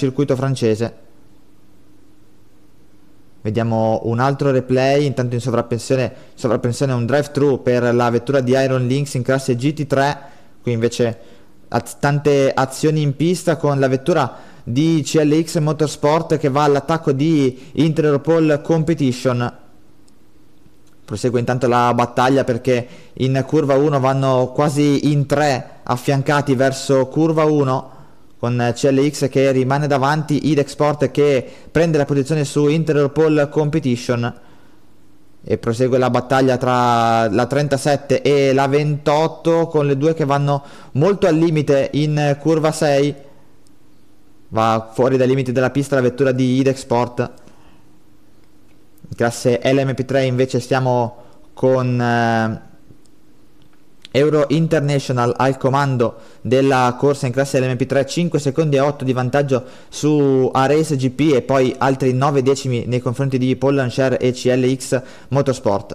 circuito francese. Vediamo un altro replay, intanto in sovrappensione un drive-thru per la vettura di Iron Lynx in classe GT3, qui invece tante azioni in pista con la vettura di CLX Motorsport che va all'attacco di Interpol Competition. Prosegue intanto la battaglia perché in curva 1 vanno quasi in 3 affiancati verso curva 1, con CLX che rimane davanti, IDEC Sport che prende la posizione su Interpol Competition, e prosegue la battaglia tra la 37 e la 28 con le due che vanno molto al limite in curva 6. Va fuori dai limiti della pista la vettura di IDEC Sport. In classe LMP3 invece stiamo con Euro International al comando della corsa in classe LMP3, 5 secondi e 8 di vantaggio su Arace GP e poi altri 9 decimi nei confronti di Paul Lancier e CLX Motorsport.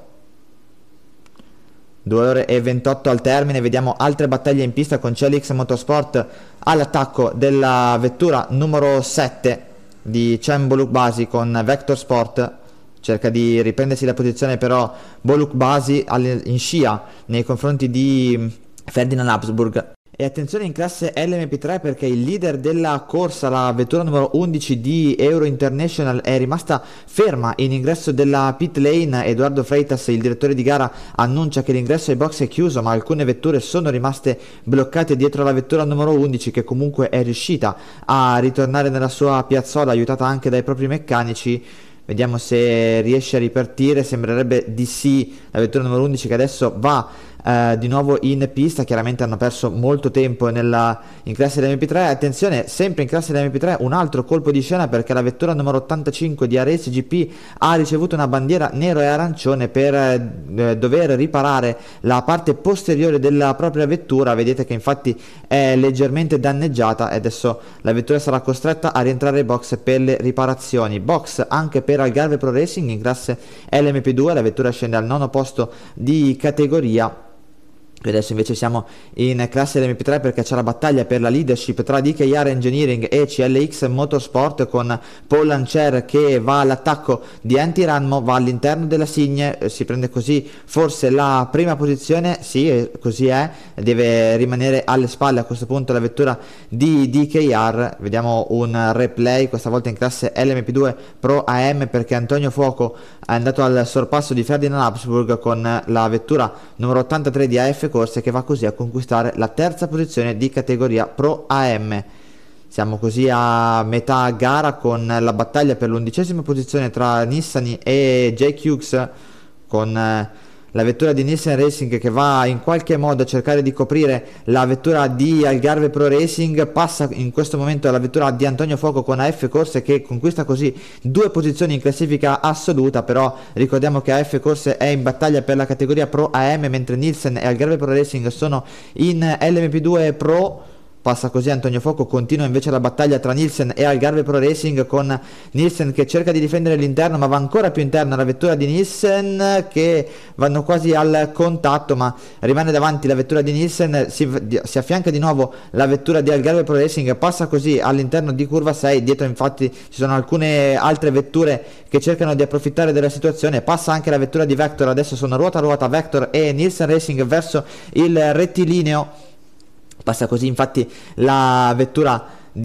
2 ore e 28 al termine, vediamo altre battaglie in pista con CLX Motorsport all'attacco della vettura numero 7 di Chen Bolukbasi con Vector Sport. Cerca di riprendersi la posizione però Bolukbasi in scia nei confronti di Ferdinand Habsburg. E attenzione in classe LMP3 perché il leader della corsa, la vettura numero 11 di Euro International, è rimasta ferma in ingresso della pit lane. Edoardo Freitas, il direttore di gara, annuncia che l'ingresso ai box è chiuso, ma alcune vetture sono rimaste bloccate dietro la vettura numero 11, che comunque è riuscita a ritornare nella sua piazzola aiutata anche dai propri meccanici. Vediamo se riesce a ripartire, sembrerebbe di sì. La vettura numero 11 che adesso va di nuovo in pista. Chiaramente hanno perso molto tempo in classe dell'MP3. Attenzione, sempre in classe dell'MP3 un altro colpo di scena perché la vettura numero 85 di Arace GP ha ricevuto una bandiera nero e arancione per dover riparare la parte posteriore della propria vettura. Vedete che infatti è leggermente danneggiata e adesso la vettura sarà costretta a rientrare ai box per le riparazioni. Box anche per Algarve Pro Racing in classe LMP2, la vettura scende al 9° posto di categoria. Adesso invece siamo in classe LMP3 perché c'è la battaglia per la leadership tra DKR Engineering e CLX Motorsport, con Paul Lancier che va all'attacco di Antiranmo, va all'interno della Signe, si prende così forse la prima posizione, sì, così è, deve rimanere alle spalle a questo punto la vettura di DKR. Vediamo un replay, questa volta in classe LMP2 Pro AM, perché Antonio Fuoco è andato al sorpasso di Ferdinand Habsburg con la vettura numero 83 di AF Corse, che va così a conquistare la terza posizione di categoria Pro AM. Siamo così a metà gara con la battaglia per l'11ª posizione tra Nissany e Jake Hughes, con la vettura di Nissan Racing che va in qualche modo a cercare di coprire la vettura di Algarve Pro Racing. Passa in questo momento la vettura di Antonio Fuoco con AF Corse, che conquista così 2 posizioni in classifica assoluta, però ricordiamo che AF Corse è in battaglia per la categoria Pro AM, mentre Nielsen e Algarve Pro Racing sono in LMP2 Pro. Passa così Antonio Fuoco, continua invece la battaglia tra Nielsen e Algarve Pro Racing, con Nielsen che cerca di difendere l'interno, ma va ancora più interna la vettura di Nielsen, che vanno quasi al contatto, ma rimane davanti la vettura di Nielsen. Si affianca di nuovo la vettura di Algarve Pro Racing, passa così all'interno di curva 6, dietro infatti ci sono alcune altre vetture che cercano di approfittare della situazione. Passa anche la vettura di Vector, adesso sono ruota a ruota Vector e Nielsen Racing verso il rettilineo. Passa così infatti la vettura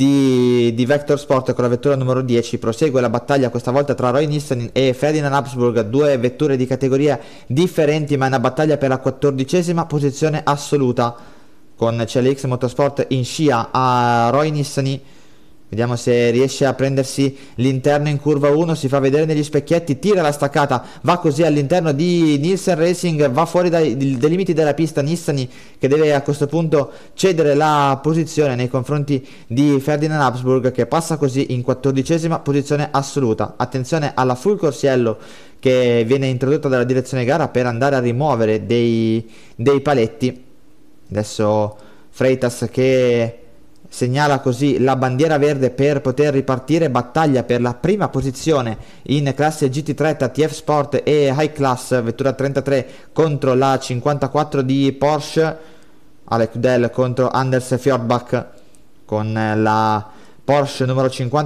di Vector Sport con la vettura numero 10. Prosegue la battaglia questa volta tra Roy Nissan e Ferdinand Habsburg, 2 vetture di categoria differenti, ma è una battaglia per la 14ª posizione assoluta, con CLX Motorsport in scia a Roy Nissan. Vediamo se riesce a prendersi l'interno in curva 1, si fa vedere negli specchietti, tira la staccata, va così all'interno di Nielsen Racing, va fuori dai limiti della pista. Nissany che deve a questo punto cedere la posizione nei confronti di Ferdinand Habsburg, che passa così in 14ª posizione assoluta. Attenzione alla full corsiello che viene introdotta dalla direzione gara per andare a rimuovere dei paletti. Adesso Freitas che segnala così la bandiera verde per poter ripartire. Battaglia per la prima posizione in classe GT3 TF Sport e High Class, vettura 33 contro la 54 di Porsche, Alec Dell contro Anders Fjordbach, con la Porsche numero 50